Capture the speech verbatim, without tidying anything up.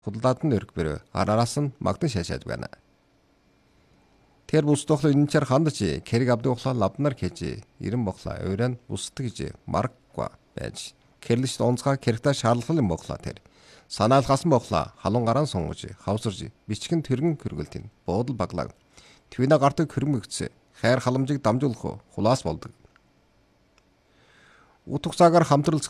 худалдаад нь өрг бэрэ араас нь магдан шашаад байна. Тэр бус тухлын инчээр хандж хэрэг авдаг ухлаа лавнар кэж ирэн боглоо ойрон бусдгийж марква байж гэрлэж онцгой кэрхтэ шаарлал юм боглоо тэр санаалгасан боглоо халуун гараан сунгаж хавсарж бичгэн тэргэн хөргөлтийн буудал баглаа твина гартыг хөрмөгц хайр халамжийг дамжуулах хулаас болдог. Утга цагаар хамтрал